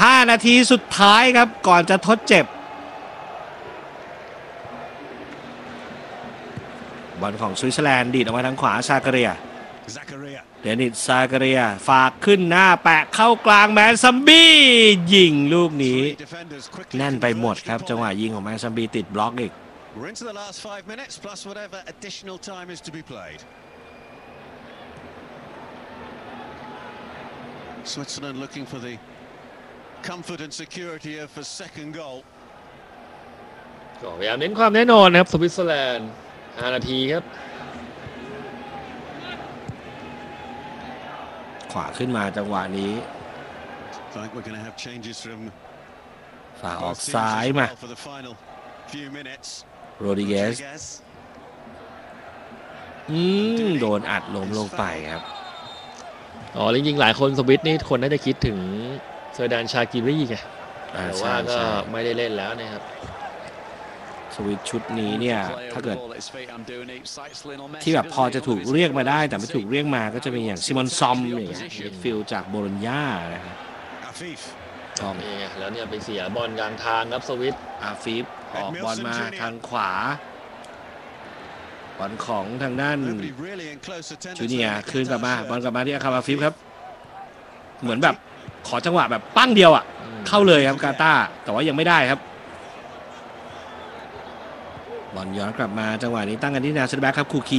5 นาทีสุดท้ายครับก่อนจะทดเจ็บบอลของสวิตเซอร์แลนด์ดีดออกมาทางขวาซาการียเดนิสซาการียฝากขึ้นหน้าแปะเข้ากลางแมนซัมบี้ยิงลูกนี้แน่นไปหมดครับจังหวะยิงของแมนซัมบี้ติดบล็อกอีก Switzerland looking for the comfort and security of a second goal. ก็พยายามเน้นความแน่นอนนะครับสวิตเซอร์แลนด์5 นาทีครับขวาขึ้นมาจังหวะนี้ Like we're going to have changes from ฝาออกซ้ายมา for the final few minutes. โรดิเกสโดนอัดล้มลงไปครับจริงๆหลายคนสวิตนี่คนน่าจะคิดถึงเซอร์ดานชากิรีไงแต่ว่าก็ไม่ได้เล่นแล้วนะครับสวิตชุดนี้เนี่ยถ้าเกิดที่แบบพอจะถูกเรียกมาได้แต่ไม่ถูกเรียกมาก็จะมีอย่างซิมอนซอมอย่างเงี้ยมิดฟิลด์จากโบโลญญานะครับก็นี่ไงแล้วเนี่ยไปเสียบอลกลางทางครับสวิตอาฟิฟออกบอลมาทางขวาบอลของทางด้านจูเนียร์คืนกลับมาบอลกลับมาที่อาคาอาฟิฟครับเหมือนแบบขอจังหวะแบบปั้งเดียวอ่ะเข้าเลยครับกาตาร์แต่ว่ายังไม่ได้ครับบอลย้อนกลับมาจังหวะนี้ตั้งกันที่แนวเซนเตอร์แบ็คครับคูคี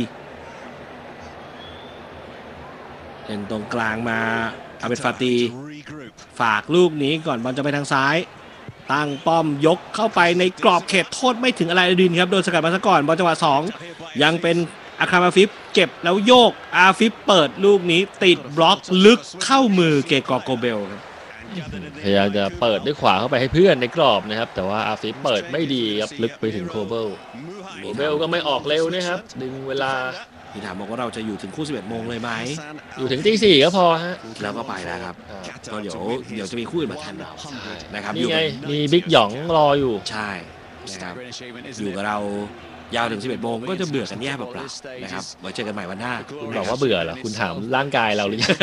เล่นตรงกลางมาอาเบตฟาตีฝากลูกนี้ก่อนบอลจะไปทางซ้ายตั้งป้อมยกเข้าไปในกรอบเขตโทษไม่ถึงอะไรดินครับโดนสกัดมาซะก่อนบอลจังหวะ2ยังเป็นอาคามาฟิฟเก็บแล้วโยกอาฟิฟเปิดลูกนี้ติดบล็อกลึกเข้ามือเกกอโกเบลครับพยายามจะเปิดด้วยขวาเข้าไปให้เพื่อนในกรอบนะครับแต่ว่าอาฟิฟเปิดไม่ดีครับลึกไปถึงโคเบลก็ไม่ออกเร็วนะครับดึงเวลาพี่ถามบอกว่าเราจะอยู่ถึงคู่11 โมงเลยไหมอยู่ถึงตี 4ก็พอฮะแล้วก็ไปแล้วครับก็เดี๋ยวจะมีคู่อื่นมาแทนเรานะครับนี่ไงมีบิ๊กหยองรออยู่ใช่นะครับอยู่กับเรายาวถึง11 โมงก็จะเบื่อกันแย่เปล่าๆนะครับไว้เจอกันใหม่วันหน้าคุณบอกว่าเบื่อเหรอคุณถามร่างกายเราหรือยัง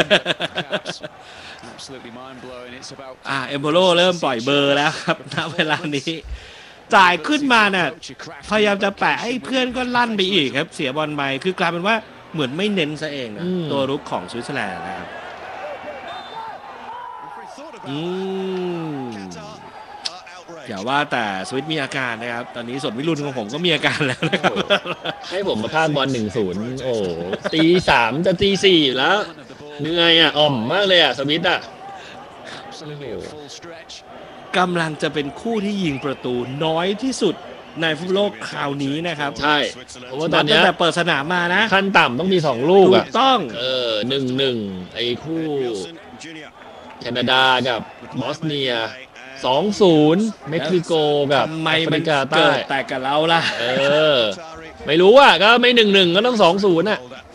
เอมโบโลเริ่มปล่อยเบอร์แล้วครับณเวลานี้จ่ายขึ้นมาเนี่ยพยายามจะแปะให้เพื่อนก็ลั่นไปอีกครับเสียบอลไปคือกลายเป็นว่าเหมือนไม่เน้นซะเองนะตัวรุกของสวิตเซอร์แลนด์นะครับอย่าว่าแต่สวิตมีอาการนะครับตอนนี้ส่วนวิรุณของผมก็มีอาการแล้วนะครับให้ผมมาพากบอล 1-0 โอ้ตี 3จะตี 4แล้วเหนื่อยอ่มมากเลยสวิตกำลังจะเป็นคู่ที่ยิงประตูน้อยที่สุดในฟุตบอลโลกคราวนี้นะครับใช่เพราะว่าตอนนี้แต่เปิดสนามมานะขั้นต่ำต้องมี2 ลูกถูกต้อง 1-1ไอ้คู่แคนาดากับบอสเนีย2-0เม็กซิโกกับแอฟริกาใต้แต่กับเราล่ะไม่รู้ก็ไม่1-1ก็ต้อง2-0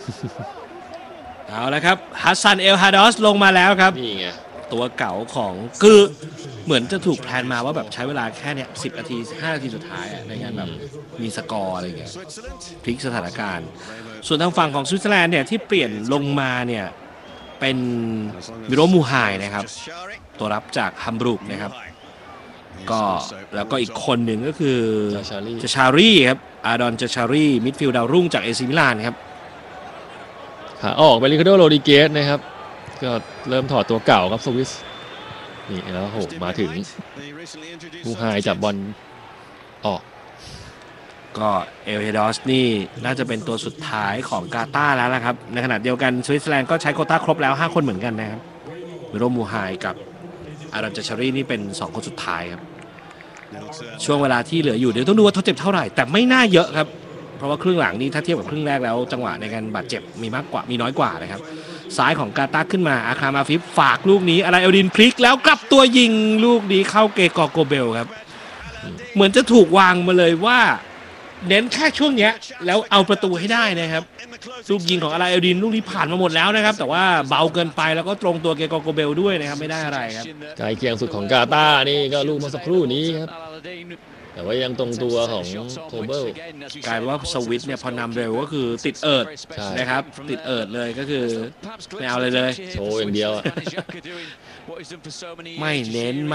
เอาละครับฮัสซันเอลฮาดอสลงมาแล้วครับนี่ไงตัวเก่าของคือเหมือนจะถูกแพลนมาว่าแบบใช้เวลาแค่เนี้ย10 นาที 5 นาทีสุดท้ายในการแบบมีสกอร์อะไรอย่างเงี้ยพลิกสถานการณ์ส่วนทางฝั่งของสวิตเซอร์แลนด์เนี่ยที่เปลี่ยนลงมาเนี่ยเป็นมิโรมูไฮนะครับตัวรับจากฮัมบรูกนะครับก็แล้วก็อีกคนหนึ่งก็คือจาชารีครับอาดอนจาชารีมิดฟิลด์ดาวรุ่งจากเอซิมิลานครับออกไปริคาร์โดโรดิเกสนะครับก็เริ่มถอดตัวเก่าครับสวิสนี่แล้วมาถึงมูไฮจับบอลออกก็เอลเฮดอสนี่น่าจะเป็นตัวสุดท้ายของกาตาร์แล้วนะครับในขณะเดียวกันสวิตเซอร์แลนด์ก็ใช้โควต้าครบแล้ว5 คนเหมือนกันนะครับมิโรมูไฮกับอารันจาชารีนี่เป็น2 คนสุดท้ายครับช่วงเวลาที่เหลืออยู่เดี๋ยวต้องดูว่าทดเจ็บเท่าไหร่แต่ไม่น่าเยอะครับเพราะว่าครึ่งหลังนี่ถ้าเทียบกับครึ่งแรกแล้วจังหวะในการบาดเจ็บมีน้อยกว่านะครับซ้ายของกาตาร์ขึ้นมาอาคามาฟิฟฝากลูกนี้อะไรเอลดินพลิกแล้วกลับตัวยิงลูกนี้เข้าเกกอโกเบลครับเหมือนจะถูกวางมาเลยว่าเน้นแค่ช่วงเนี้ยแล้วเอาประตูให้ได้นะครับลูกยิงของอะไรเอลดินลูกนี้ผ่านมาหมดแล้วนะครับแต่ว่าเบาเกินไปแล้วก็ตรงตัวเกกอโกเบลด้วยนะครับไม่ได้อะไรครับใกล้เคียงสุดของกาตาร์นี่ก็ลูกเมื่อสักครู่นี้ครับแต่ว่ายังตรงตัวของโคเบิลกลายเป็นว่าสวิตเนี่ยพอนำเร็วก็คือติดเอิร์ดนะครับติดเอิร์ดเลยก็คือไม่เอาเลยโชว์อย่างเดียวไม่เน้น